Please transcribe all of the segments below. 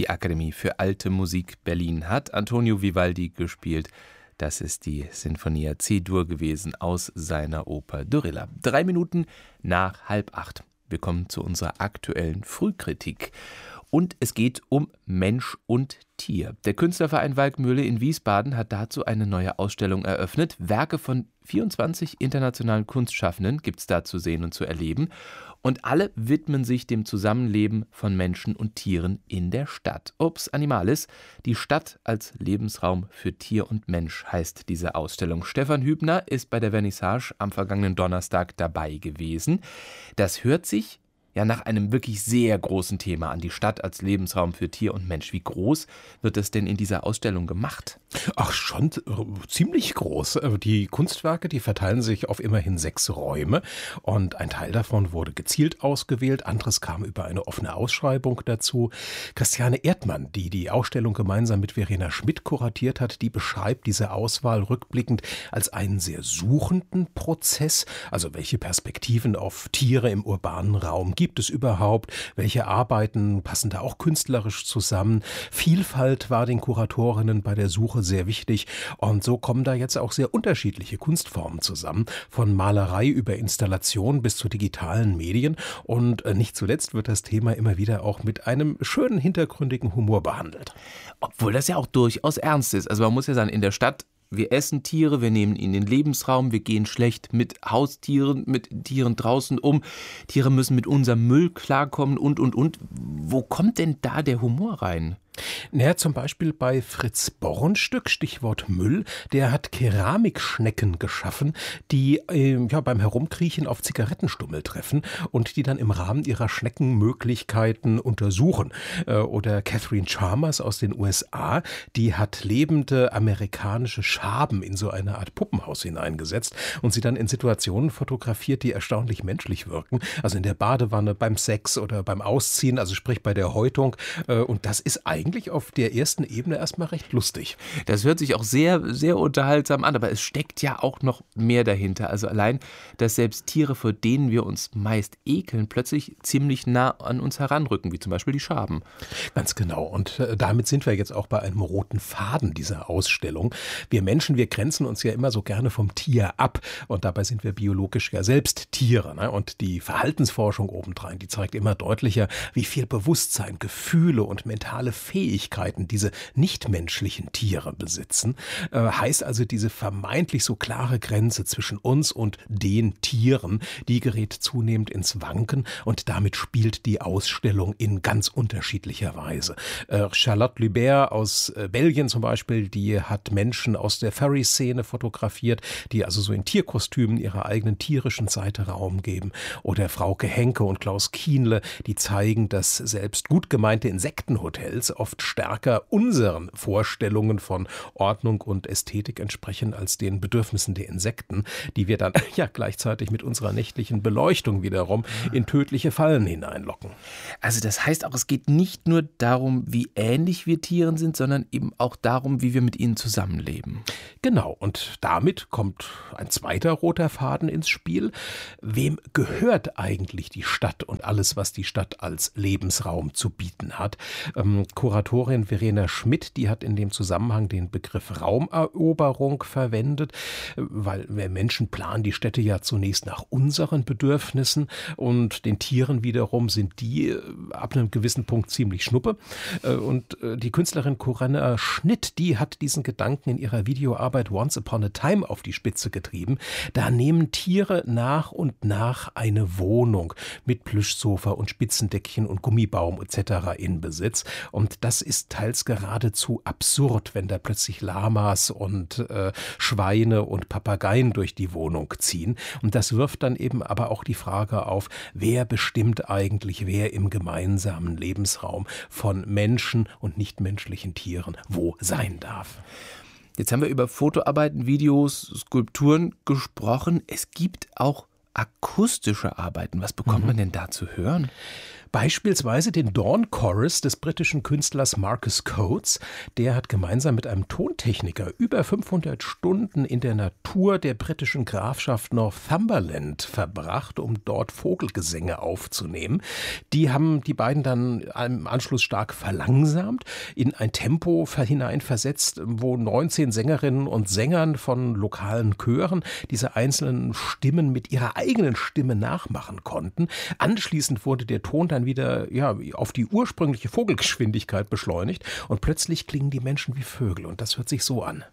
Die Akademie für Alte Musik Berlin hat Antonio Vivaldi gespielt. Das ist die Sinfonia C-Dur gewesen aus seiner Oper Dorilla. 3 Minuten nach 7:30. Wir kommen zu unserer aktuellen Frühkritik. Und es geht um Mensch und Tier. Der Künstlerverein Walkmühle in Wiesbaden hat dazu eine neue Ausstellung eröffnet. Werke von 24 internationalen Kunstschaffenden gibt es da zu sehen und zu erleben. Und alle widmen sich dem Zusammenleben von Menschen und Tieren in der Stadt. Ups Animalis, die Stadt als Lebensraum für Tier und Mensch heißt diese Ausstellung. Stefan Hübner ist bei der Vernissage am vergangenen Donnerstag dabei gewesen. Das hört sich ja nach einem wirklich sehr großen Thema an, die Stadt als Lebensraum für Tier und Mensch. Wie groß wird das denn in dieser Ausstellung gemacht? Ach, schon ziemlich groß. Die Kunstwerke, die verteilen sich auf immerhin 6 Räume und ein Teil davon wurde gezielt ausgewählt, anderes kam über eine offene Ausschreibung dazu. Christiane Erdmann, die die Ausstellung gemeinsam mit Verena Schmidt kuratiert hat, die beschreibt diese Auswahl rückblickend als einen sehr suchenden Prozess. Also welche Perspektiven auf Tiere im urbanen Raum gibt es überhaupt? Welche Arbeiten passen da auch künstlerisch zusammen? Vielfalt war den Kuratorinnen bei der Suche sehr wichtig und so kommen da jetzt auch sehr unterschiedliche Kunstformen zusammen, von Malerei über Installation bis zu digitalen Medien und nicht zuletzt wird das Thema immer wieder auch mit einem schönen hintergründigen Humor behandelt. Obwohl das ja auch durchaus ernst ist. Also man muss ja sagen, in der Stadt, wir essen Tiere, wir nehmen ihnen den Lebensraum, wir gehen schlecht mit Haustieren, mit Tieren draußen um. Tiere müssen mit unserem Müll klarkommen und. Wo kommt denn da der Humor rein? Naja, zum Beispiel bei Fritz Bornstück, Stichwort Müll, der hat Keramikschnecken geschaffen, die beim Herumkriechen auf Zigarettenstummel treffen und die dann im Rahmen ihrer Schneckenmöglichkeiten untersuchen. Oder Catherine Chalmers aus den USA, die hat lebende amerikanische Schaben in so eine Art Puppenhaus hineingesetzt und sie dann in Situationen fotografiert, die erstaunlich menschlich wirken. Also in der Badewanne, beim Sex oder beim Ausziehen, also sprich bei der Häutung. Und das ist eigentlich auf der ersten Ebene erstmal recht lustig. Das hört sich auch sehr, sehr unterhaltsam an, aber es steckt ja auch noch mehr dahinter. Also allein, dass selbst Tiere, vor denen wir uns meist ekeln, plötzlich ziemlich nah an uns heranrücken, wie zum Beispiel die Schaben. Ganz genau. Und damit sind wir jetzt auch bei einem roten Faden dieser Ausstellung. Wir Menschen, wir grenzen uns ja immer so gerne vom Tier ab und dabei sind wir biologisch ja selbst Tiere. Ne? Und die Verhaltensforschung obendrein, die zeigt immer deutlicher, wie viel Bewusstsein, Gefühle und mentale Fähigkeiten diese nichtmenschlichen Tiere besitzen. Heißt also, diese vermeintlich so klare Grenze zwischen uns und den Tieren, die gerät zunehmend ins Wanken und damit spielt die Ausstellung in ganz unterschiedlicher Weise. Charlotte Lubert aus Belgien zum Beispiel, die hat Menschen aus der Furry-Szene fotografiert, die also so in Tierkostümen ihrer eigenen tierischen Seite Raum geben. Oder Frauke Henke und Klaus Kienle, die zeigen, dass selbst gut gemeinte Insektenhotels oft stärker unseren Vorstellungen von Ordnung und Ästhetik entsprechen als den Bedürfnissen der Insekten, die wir dann ja gleichzeitig mit unserer nächtlichen Beleuchtung wiederum in tödliche Fallen hineinlocken. Also das heißt auch, es geht nicht nur darum, wie ähnlich wir Tieren sind, sondern eben auch darum, wie wir mit ihnen zusammenleben. Genau, und damit kommt ein zweiter roter Faden ins Spiel. Wem gehört eigentlich die Stadt und alles, was die Stadt als Lebensraum zu bieten hat? Kuratorin Verena Schmidt, die hat in dem Zusammenhang den Begriff Raumeroberung verwendet, weil wir Menschen planen die Städte ja zunächst nach unseren Bedürfnissen und den Tieren wiederum sind die ab einem gewissen Punkt ziemlich schnuppe. Und die Künstlerin Corinna Schnitt, die hat diesen Gedanken in ihrer Videoarbeit Once Upon a Time auf die Spitze getrieben. Da nehmen Tiere nach und nach eine Wohnung mit Plüschsofa und Spitzendeckchen und Gummibaum etc. in Besitz. Und das ist teils geradezu absurd, wenn da plötzlich Lamas und Schweine und Papageien durch die Wohnung ziehen. Und das wirft dann eben aber auch die Frage auf, wer bestimmt eigentlich, wer im gemeinsamen Lebensraum von Menschen und nichtmenschlichen Tieren wo sein darf. Jetzt haben wir über Fotoarbeiten, Videos, Skulpturen gesprochen. Es gibt auch akustische Arbeiten. Was bekommt man denn da zu hören? Beispielsweise den Dawn Chorus des britischen Künstlers Marcus Coates. Der hat gemeinsam mit einem Tontechniker über 500 Stunden in der Natur der britischen Grafschaft Northumberland verbracht, um dort Vogelgesänge aufzunehmen. Die haben die beiden dann im Anschluss stark verlangsamt, in ein Tempo hineinversetzt, wo 19 Sängerinnen und Sängern von lokalen Chören diese einzelnen Stimmen mit ihrer eigenen Stimme nachmachen konnten. Anschließend wurde der Ton dann wieder auf die ursprüngliche Vogelgeschwindigkeit beschleunigt und plötzlich klingen die Menschen wie Vögel und das hört sich so an.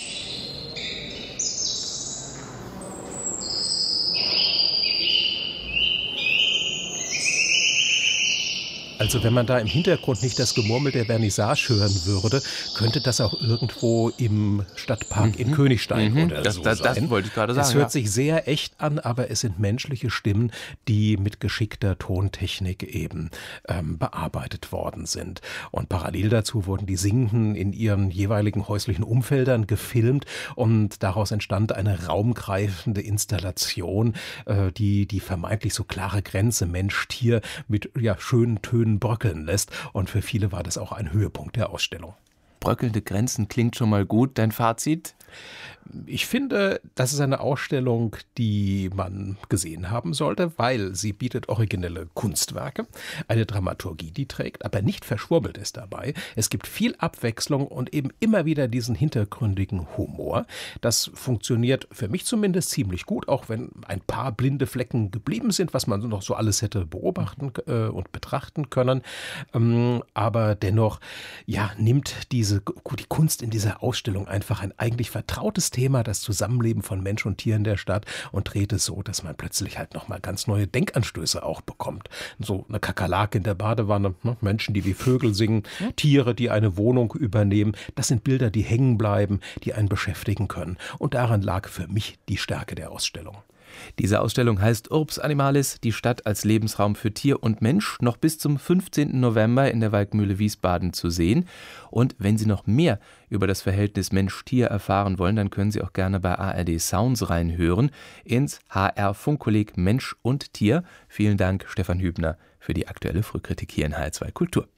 Also wenn man da im Hintergrund nicht das Gemurmel der Vernissage hören würde, könnte das auch irgendwo im Stadtpark in Königstein oder so sein. Das wollte ich gerade sagen. Es hört sich sehr echt an, aber es sind menschliche Stimmen, die mit geschickter Tontechnik eben bearbeitet worden sind. Und parallel dazu wurden die Singenden in ihren jeweiligen häuslichen Umfeldern gefilmt und daraus entstand eine raumgreifende Installation, die vermeintlich so klare Grenze Mensch-Tier mit schönen Tönen bröckeln lässt. Und für viele war das auch ein Höhepunkt der Ausstellung. Bröckelnde Grenzen klingt schon mal gut. Dein Fazit? Ich finde, das ist eine Ausstellung, die man gesehen haben sollte, weil sie bietet originelle Kunstwerke, eine Dramaturgie, die trägt, aber nicht verschwurbelt ist dabei. Es gibt viel Abwechslung und eben immer wieder diesen hintergründigen Humor. Das funktioniert für mich zumindest ziemlich gut, auch wenn ein paar blinde Flecken geblieben sind, was man noch so alles hätte beobachten und betrachten können. Aber dennoch nimmt die Kunst in dieser Ausstellung einfach ein eigentlich vertrautes Thema, das Zusammenleben von Mensch und Tier in der Stadt, und dreht es so, dass man plötzlich halt nochmal ganz neue Denkanstöße auch bekommt. So eine Kakerlake in der Badewanne, Menschen, die wie Vögel singen, Tiere, die eine Wohnung übernehmen. Das sind Bilder, die hängen bleiben, die einen beschäftigen können. Und daran lag für mich die Stärke der Ausstellung. Diese Ausstellung heißt Urbs Animalis, die Stadt als Lebensraum für Tier und Mensch, noch bis zum 15. November in der Waldmühle Wiesbaden zu sehen. Und wenn Sie noch mehr über das Verhältnis Mensch-Tier erfahren wollen, dann können Sie auch gerne bei ARD Sounds reinhören ins HR-Funkkolleg Mensch und Tier. Vielen Dank, Stefan Hübner, für die aktuelle Frühkritik hier in HR2 Kultur.